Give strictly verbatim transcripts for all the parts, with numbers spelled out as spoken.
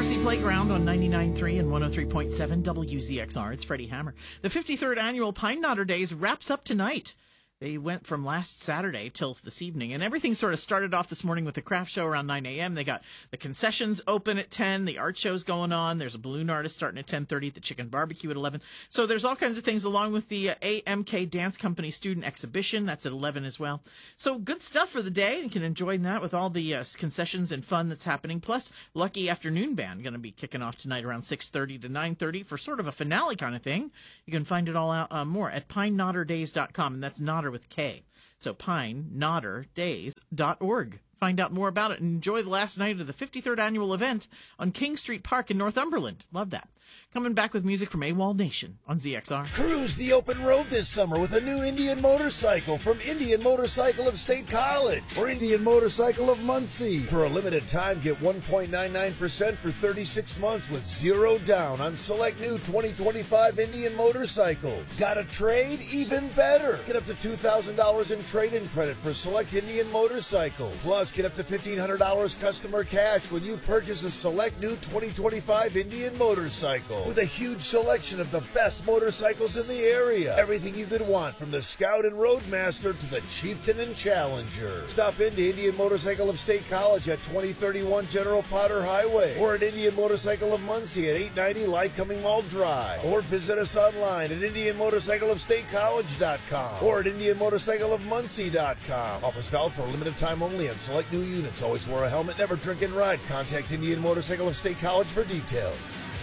Roxy Playground on ninety-nine point three and one oh three point seven W Z X R. It's Freddie Hammer. The fifty-third annual Pine Knotter Days wraps up tonight. They went from last Saturday till this evening, and everything sort of started off this morning with the craft show around nine a.m. They got the concessions open at ten, the art show's going on, there's a balloon artist starting at ten thirty, the chicken barbecue at eleven. So there's all kinds of things along with the uh, A M K Dance Company student exhibition. That's at eleven as well. So good stuff for the day. You can enjoy that with all the uh, concessions and fun that's happening. Plus, Lucky Afternoon Band going to be kicking off tonight around six thirty to nine thirty for sort of a finale kind of thing. You can find it all out uh, more at pine knotter days dot com, and that's Knotter with K. So pine knotter days dot org. Find out more about it and enjoy the last night of the fifty-third annual event on King Street Park in Northumberland. Love that. Coming back with music from AWOL Nation on Z X R. Cruise the open road this summer with a new Indian motorcycle from Indian Motorcycle of State College or Indian Motorcycle of Muncie. For a limited time, get one point nine nine percent for thirty-six months with zero down on select new twenty twenty-five Indian motorcycles. Got a trade? Even better. Get up to two thousand dollars in trade-in credit for select Indian motorcycles. Plus, get up to fifteen hundred dollars customer cash when you purchase a select new twenty twenty-five Indian motorcycle. With a huge selection of the best motorcycles in the area. Everything you could want, from the Scout and Roadmaster to the Chieftain and Challenger. Stop into Indian Motorcycle of State College at twenty thirty-one General Potter Highway, or at Indian Motorcycle of Muncie at eight ninety Lycoming Mall Drive, or visit us online at indian motorcycle of state college dot com or at indian motorcycle of muncie dot com. Offers valid for a limited time only on select new units. Always wear a helmet, never drink and ride. Contact Indian Motorcycle of State College for details.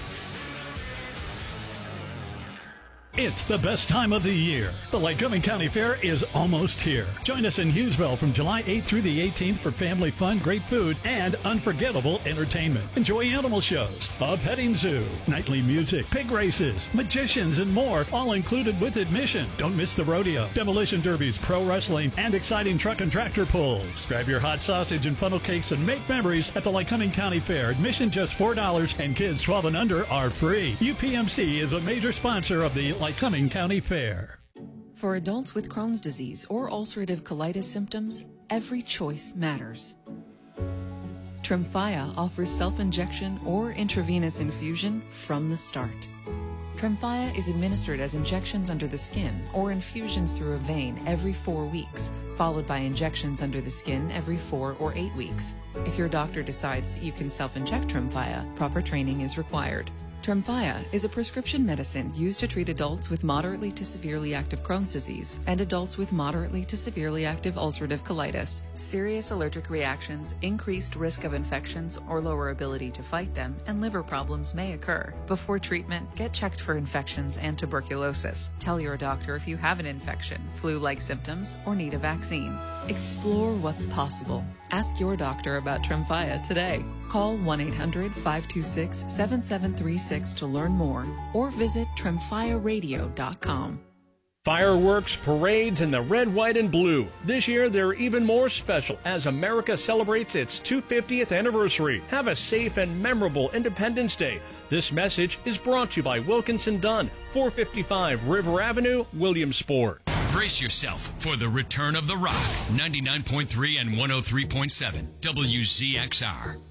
It's the best time of the year. The Lycoming County Fair is almost here. Join us in Hughesville from July eighth through the eighteenth for family fun, great food, and unforgettable entertainment. Enjoy animal shows, a petting zoo, nightly music, pig races, magicians, and more, all included with admission. Don't miss the rodeo, demolition derbies, pro wrestling, and exciting truck and tractor pulls. Grab your hot sausage and funnel cakes and make memories at the Lycoming County Fair. Admission just four dollars, and kids twelve and under are free. U P M C is a major sponsor of the Lycoming County Fair. For adults with Crohn's disease or ulcerative colitis symptoms, every choice matters. Tremfya offers self-injection or intravenous infusion from the start. Tremfya is administered as injections under the skin or infusions through a vein every four weeks, followed by injections under the skin every four or eight weeks. If your doctor decides that you can self-inject Tremfya, proper training is required. Tremfya is a prescription medicine used to treat adults with moderately to severely active Crohn's disease and adults with moderately to severely active ulcerative colitis. Serious allergic reactions, increased risk of infections or lower ability to fight them, and liver problems may occur. Before treatment, get checked for infections and tuberculosis. Tell your doctor if you have an infection, flu-like symptoms, or need a vaccine. Explore what's possible. Ask your doctor about Tremfya today. Call one eight hundred, five two six, seven seven three six to learn more, or visit tremfya radio dot com. Fireworks, parades, and the red, white, and blue. This year, they're even more special as America celebrates its two hundred fiftieth anniversary. Have a safe and memorable Independence Day. This message is brought to you by Wilkinson Dunn, four fifty-five River Avenue, Williamsport. Brace yourself for the return of the rock. ninety-nine point three and one oh three point seven W Z X R.